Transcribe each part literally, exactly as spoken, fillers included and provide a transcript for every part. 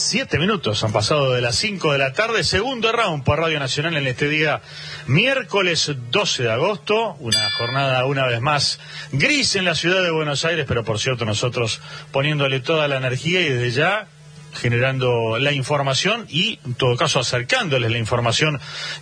Siete minutos han pasado de las cinco de la tarde, segundo round por Radio Nacional en este día miércoles doce de agosto, una jornada una vez más gris en la ciudad de Buenos Aires, pero por cierto nosotros poniéndole toda la energía y desde ya generando la información y en todo caso acercándoles la información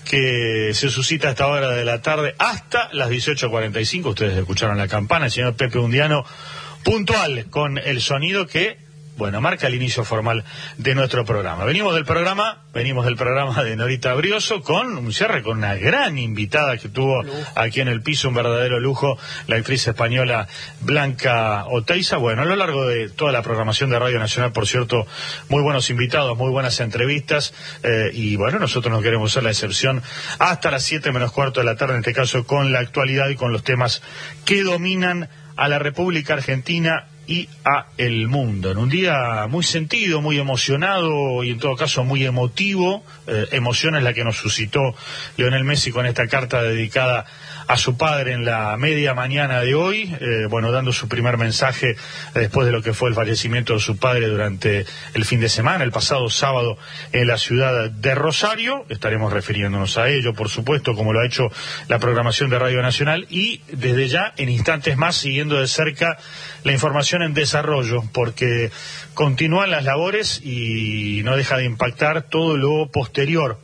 que se suscita a esta hora de la tarde hasta las dieciocho cuarenta y cinco. Ustedes escucharon la campana, el señor Pepe Undiano puntual con el sonido que, bueno, marca el inicio formal de nuestro programa. Venimos del programa, venimos del programa de Norita Brioso con un cierre con una gran invitada que tuvo aquí en el piso, un verdadero lujo, la actriz española Blanca Oteiza. Bueno, a lo largo de toda la programación de Radio Nacional, por cierto, muy buenos invitados, muy buenas entrevistas, eh, y bueno, nosotros no queremos ser la excepción hasta las siete menos cuarto de la tarde, en este caso con la actualidad y con los temas que dominan a la República Argentina y a el mundo. En un día muy sentido, muy emocionado y en todo caso muy emotivo, eh, emoción es la que nos suscitó Lionel Messi con esta carta dedicada a su padre en la media mañana de hoy, eh, bueno, dando su primer mensaje después de lo que fue el fallecimiento de su padre durante el fin de semana, el pasado sábado en la ciudad de Rosario. Estaremos refiriéndonos a ello, por supuesto, como lo ha hecho la programación de Radio Nacional, y desde ya, en instantes más, siguiendo de cerca la información en desarrollo, porque continúan las labores y no deja de impactar todo lo posterior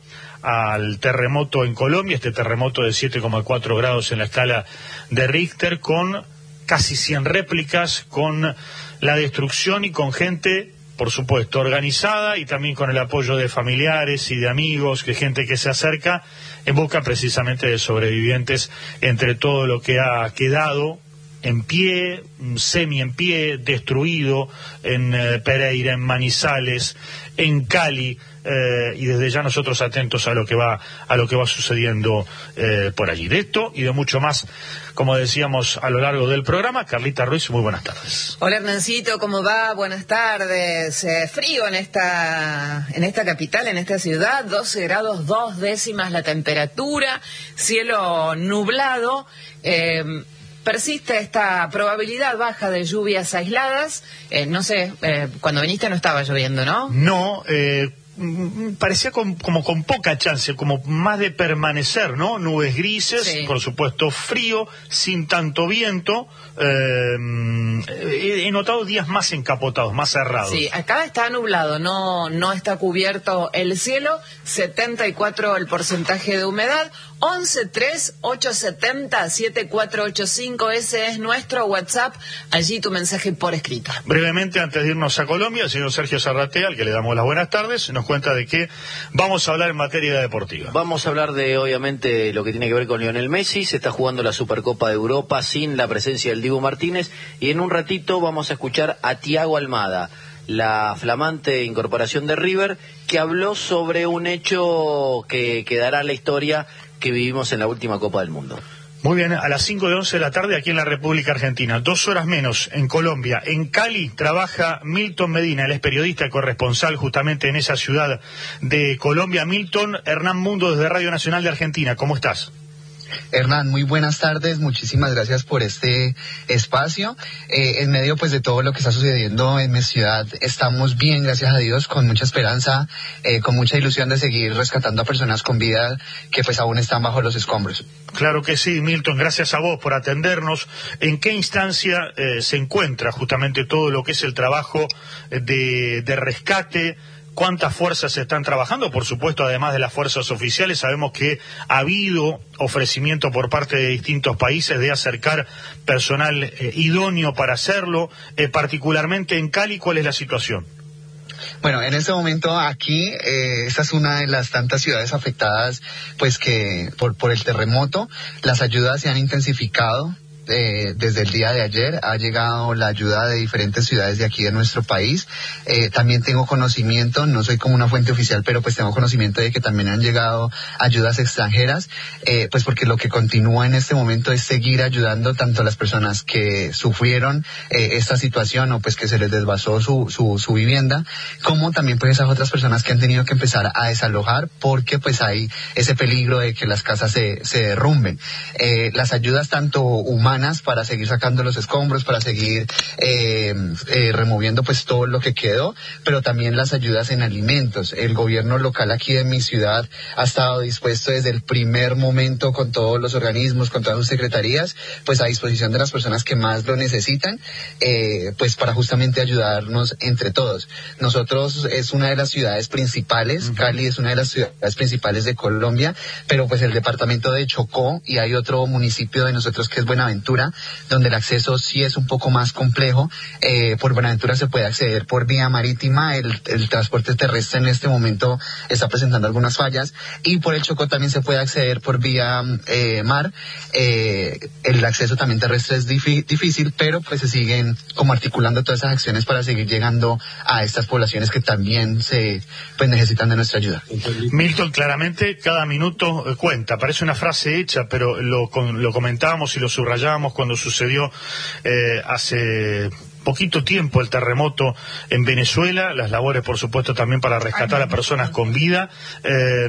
al terremoto en Colombia, este terremoto de siete coma cuatro grados en la escala de Richter, con casi cien réplicas, con la destrucción y con gente, por supuesto, organizada y también con el apoyo de familiares y de amigos, de gente que se acerca en busca precisamente de sobrevivientes entre todo lo que ha quedado en pie, semi en pie, destruido en eh, Pereira, en Manizales, en Cali, eh, y desde ya nosotros atentos a lo que va a lo que va sucediendo eh, por allí. De esto y de mucho más, como decíamos a lo largo del programa. Carlita Ruiz, muy buenas tardes. Hola Hernancito, ¿cómo va? Buenas tardes. Eh, frío en esta en esta capital, en esta ciudad, doce grados dos décimas la temperatura, cielo nublado. Eh, Persiste esta probabilidad baja de lluvias aisladas. Eh, no sé, eh, cuando viniste no estaba lloviendo, ¿no? No, eh, parecía con, como con poca chance, como más de permanecer, ¿no? Nubes grises, sí. Por supuesto frío, sin tanto viento. Eh, he, he notado días más encapotados, más cerrados. Sí, acá está nublado, no, no está cubierto el cielo, setenta y cuatro el porcentaje de humedad. once tres ocho setenta siete cuatro ocho cinco, ese es nuestro WhatsApp, allí tu mensaje por escrito. Brevemente, antes de irnos a Colombia, el señor Sergio Zarratea, al que le damos las buenas tardes, nos cuenta de qué vamos a hablar en materia deportiva. Vamos a hablar de, obviamente, lo que tiene que ver con Lionel Messi. Se está jugando la Supercopa de Europa sin la presencia del Dibu Martínez, y en un ratito vamos a escuchar a Thiago Almada, la flamante incorporación de River, que habló sobre un hecho que quedará en la historia que vivimos en la última Copa del Mundo. Muy bien, a las cinco de once de la tarde aquí en la República Argentina, dos horas menos en Colombia. En Cali trabaja Milton Medina, él es periodista y corresponsal justamente en esa ciudad de Colombia. Milton, Hernán Mundo desde Radio Nacional de Argentina, ¿cómo estás? Hernán, muy buenas tardes, muchísimas gracias por este espacio. Eh, en medio pues de todo lo que está sucediendo en mi ciudad, estamos bien, gracias a Dios, con mucha esperanza, eh, con mucha ilusión de seguir rescatando a personas con vida que pues aún están bajo los escombros. Claro que sí, Milton, gracias a vos por atendernos. ¿En qué instancia eh, se encuentra justamente todo lo que es el trabajo de, de rescate? ¿Cuántas fuerzas están trabajando? Por supuesto, además de las fuerzas oficiales, sabemos que ha habido ofrecimiento por parte de distintos países de acercar personal eh, idóneo para hacerlo, eh, particularmente en Cali. ¿Cuál es la situación? Bueno, en este momento aquí, eh, esta es una de las tantas ciudades afectadas, pues que por, por el terremoto, las ayudas se han intensificado. Eh, desde el día de ayer ha llegado la ayuda de diferentes ciudades de aquí de nuestro país. Eh, también tengo conocimiento, no soy como una fuente oficial, pero pues tengo conocimiento de que también han llegado ayudas extranjeras, eh, pues porque lo que continúa en este momento es seguir ayudando tanto a las personas que sufrieron eh, esta situación o pues que se les desvasó su, su, su vivienda, como también pues esas otras personas que han tenido que empezar a desalojar porque pues hay ese peligro de que las casas se, se derrumben. Eh, las ayudas tanto humanas humanas para seguir sacando los escombros, para seguir eh, eh, removiendo pues todo lo que quedó, pero también las ayudas en alimentos. El gobierno local aquí de mi ciudad ha estado dispuesto desde el primer momento con todos los organismos, con todas sus secretarías, pues a disposición de las personas que más lo necesitan, eh, pues para justamente ayudarnos entre todos. Nosotros es una de las ciudades principales, uh-huh. Cali es una de las ciudades principales de Colombia, pero pues el departamento de Chocó y hay otro municipio de nosotros que es Buenaventura, donde el acceso sí es un poco más complejo. Eh, por Buenaventura se puede acceder por vía marítima, el, el transporte terrestre en este momento está presentando algunas fallas, y por el Chocó también se puede acceder por vía eh, mar. Eh, el acceso también terrestre es difi- difícil, pero pues se siguen como articulando todas esas acciones para seguir llegando a estas poblaciones que también se pues necesitan de nuestra ayuda. Milton, claramente cada minuto eh, cuenta, parece una frase hecha, pero lo, con, lo comentábamos y lo subrayábamos cuando sucedió eh, hace poquito tiempo el terremoto en Venezuela, las labores por supuesto también para rescatar a personas con vida, eh,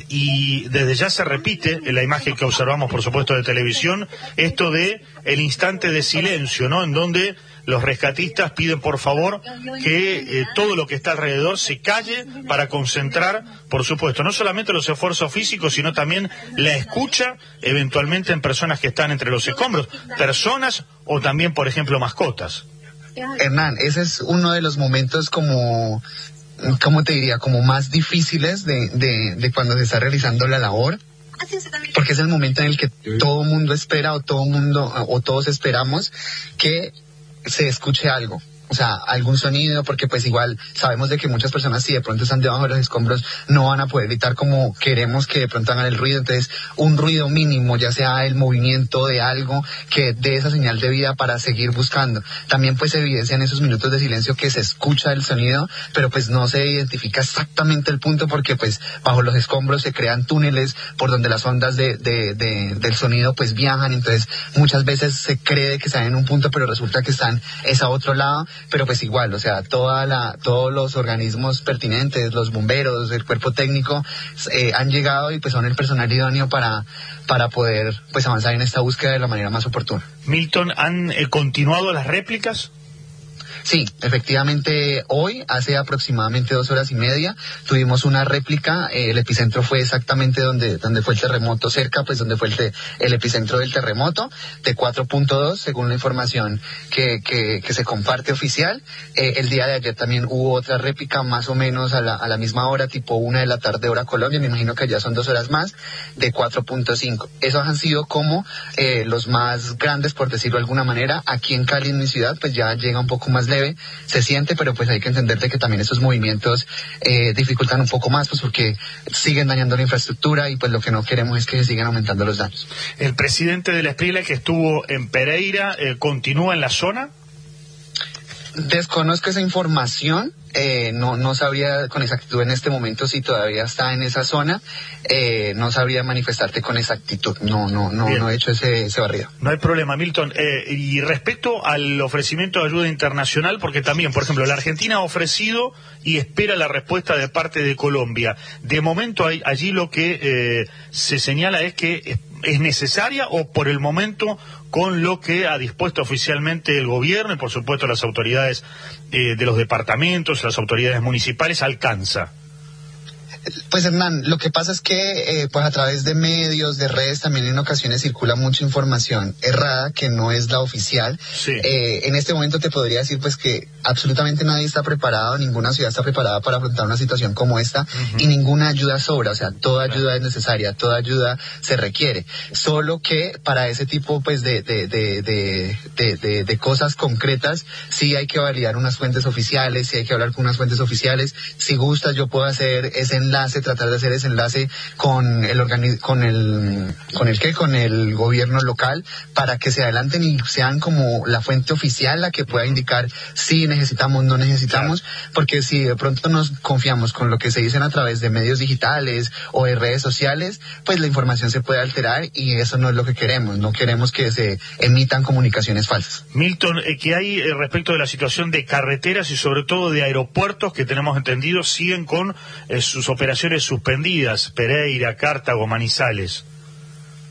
y desde ya se repite en la imagen que observamos por supuesto de televisión, esto de el instante de silencio, ¿no? En donde los rescatistas piden por favor que eh, todo lo que está alrededor se calle para concentrar, por supuesto, no solamente los esfuerzos físicos, sino también la escucha, eventualmente en personas que están entre los escombros, personas o también, por ejemplo, mascotas. Hernán, ese es uno de los momentos como, ¿cómo te diría? Como más difíciles de, de, de cuando se está realizando la labor, porque es el momento en el que todo mundo espera o todo mundo o todos esperamos que se escuche algo. O sea, algún sonido, porque pues igual sabemos de que muchas personas si de pronto están debajo de los escombros no van a poder evitar como queremos que de pronto hagan el ruido, entonces un ruido mínimo, ya sea el movimiento de algo que dé esa señal de vida para seguir buscando. También pues se evidencia en esos minutos de silencio que se escucha el sonido, pero pues no se identifica exactamente el punto porque pues bajo los escombros se crean túneles por donde las ondas de, de, de, del sonido pues viajan, entonces muchas veces se cree que están en un punto pero resulta que están es a otro lado. Pero pues igual, o sea, toda la, todos los organismos pertinentes, los bomberos, el cuerpo técnico, eh, han llegado y pues son el personal idóneo para, para poder pues avanzar en esta búsqueda de la manera más oportuna. Milton, ¿han eh, continuado las réplicas? Sí, efectivamente hoy, hace aproximadamente dos horas y media, tuvimos una réplica, eh, el epicentro fue exactamente donde, donde fue el terremoto, cerca pues donde fue el, te, el epicentro del terremoto, de cuatro punto dos, según la información que, que, que se comparte oficial. Eh, el día de ayer también hubo otra réplica más o menos a la, a la misma hora, tipo una de la tarde hora Colombia, me imagino que ya son dos horas más, de cuatro punto cinco. Esos han sido como eh, los más grandes, por decirlo de alguna manera. Aquí en Cali, en mi ciudad, pues ya llega un poco más leve, se siente, pero pues hay que entender de que también esos movimientos eh, dificultan un poco más, pues porque siguen dañando la infraestructura y pues lo que no queremos es que se sigan aumentando los daños. El presidente de la Esprila que estuvo en Pereira, eh, ¿continúa en la zona? Desconozco esa información, eh, no no sabría con exactitud en este momento si todavía está en esa zona, eh, no sabría manifestarte con exactitud, no no no no he hecho ese, ese barrido. No hay problema, Milton. Eh, y respecto al ofrecimiento de ayuda internacional, porque también, por ejemplo, la Argentina ha ofrecido y espera la respuesta de parte de Colombia. De momento hay, allí lo que eh, se señala es que es, es necesaria o por el momento con lo que ha dispuesto oficialmente el gobierno y por supuesto las autoridades eh, de los departamentos, las autoridades municipales, alcanza. Pues Hernán, lo que pasa es que eh, pues a través de medios, de redes, también en ocasiones circula mucha información errada que no es la oficial. Sí. Eh, en este momento te podría decir pues que absolutamente nadie está preparado, ninguna ciudad está preparada para afrontar una situación como esta, uh-huh. y ninguna ayuda sobra, o sea, toda ayuda claro. es necesaria, toda ayuda se requiere. Solo que para ese tipo pues de, de, de, de, de, de, de cosas concretas sí hay que validar unas fuentes oficiales, sí hay que hablar con unas fuentes oficiales. Si gustas yo puedo hacer ese enlace enlace, tratar de hacer ese enlace con el organi- con el con el qué, con el gobierno local para que se adelanten y sean como la fuente oficial la que pueda indicar si necesitamos, no necesitamos, claro. porque si de pronto nos confiamos con lo que se dicen a través de medios digitales o de redes sociales, pues la información se puede alterar y eso no es lo que queremos, no queremos que se emitan comunicaciones falsas. Milton, eh, ¿qué hay eh, respecto de la situación de carreteras y sobre todo de aeropuertos que tenemos entendido siguen con eh, sus operaciones suspendidas, Pereira, Cartago, Manizales?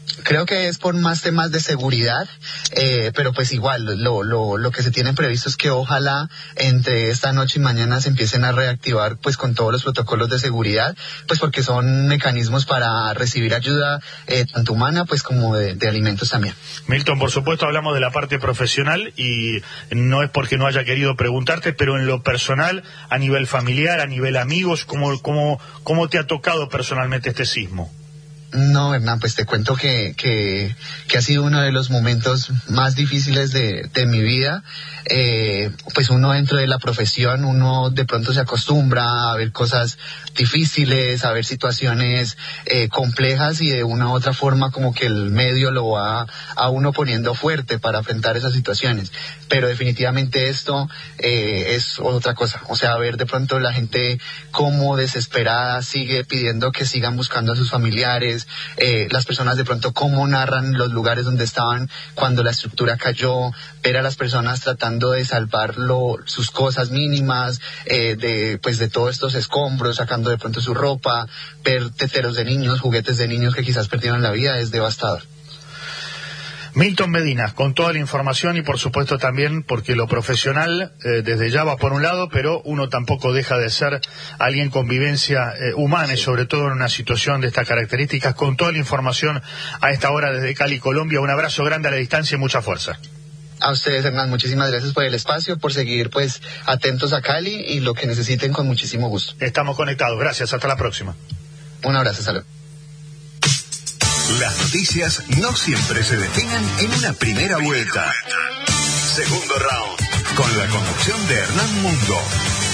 Creo que es por más temas de seguridad, eh, pero pues igual lo, lo, lo que se tiene previsto es que ojalá entre esta noche y mañana se empiecen a reactivar pues con todos los protocolos de seguridad, pues porque son mecanismos para recibir ayuda eh, tanto humana pues como de, de alimentos también. Milton, por supuesto hablamos de la parte profesional y no es porque no haya querido preguntarte, pero en lo personal, a nivel familiar, a nivel amigos, ¿cómo, cómo, cómo te ha tocado personalmente este sismo? No, Hernán, pues te cuento que, que, que ha sido uno de los momentos más difíciles de, de mi vida. Eh, pues uno dentro de la profesión, uno de pronto se acostumbra a ver cosas difíciles, a ver situaciones eh, complejas y de una u otra forma como que el medio lo va a uno poniendo fuerte para enfrentar esas situaciones. Pero definitivamente esto eh, es otra cosa. O sea, ver de pronto la gente como desesperada sigue pidiendo que sigan buscando a sus familiares. Eh, las personas de pronto cómo narran los lugares donde estaban cuando la estructura cayó, ver a las personas tratando de salvar lo, sus cosas mínimas, eh, de pues de todos estos escombros, sacando de pronto su ropa, ver teteros de niños, juguetes de niños que quizás perdieron la vida, es devastador. Milton Medina, con toda la información y por supuesto también porque lo profesional eh, desde ya va por un lado, pero uno tampoco deja de ser alguien con vivencia eh, humana y sobre todo en una situación de estas características. Con toda la información a esta hora desde Cali, Colombia, un abrazo grande a la distancia y mucha fuerza. A ustedes, Hernán, muchísimas gracias por el espacio, por seguir pues atentos a Cali y lo que necesiten con muchísimo gusto. Estamos conectados, gracias, hasta la próxima. Un abrazo, salud. Las noticias no siempre se definen en una primera vuelta. Segundo round, con la conducción de Hernán Mundo.